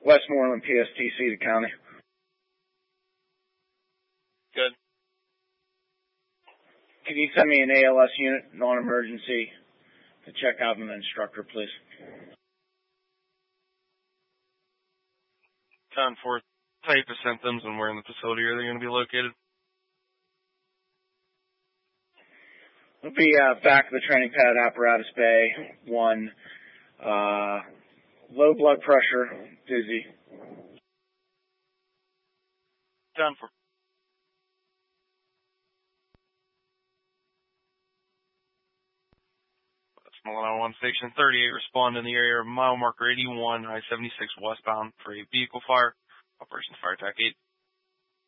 Westmoreland, PSTC to county. Good. Can you send me an ALS unit, non-emergency, to check out an instructor, please? 10-4, type of symptoms and where in the facility are they going to be located? It'll be back of the training pad, apparatus bay, 1. Low blood pressure, dizzy. 10-4. That's Milano 1 Station 38. Respond in the area of mile marker 81, I-76 westbound for a vehicle fire. Operations Fire Attack 8.